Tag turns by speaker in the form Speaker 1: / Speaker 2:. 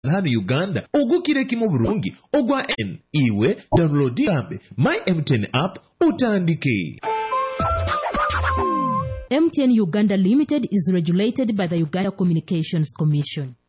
Speaker 1: hano Uganda ogukire kimu bulungi ogwa N iwe download yambe my MTN app utandike.
Speaker 2: MTN Uganda Limited is regulated by the Uganda Communications Commission.